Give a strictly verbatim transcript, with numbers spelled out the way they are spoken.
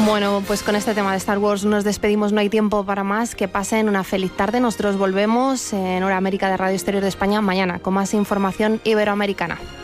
Bueno, pues con este tema de Star Wars nos despedimos, no hay tiempo para más. Que pasen una feliz tarde. Nosotros volvemos en Hora América de Radio Exterior de España mañana con más información iberoamericana.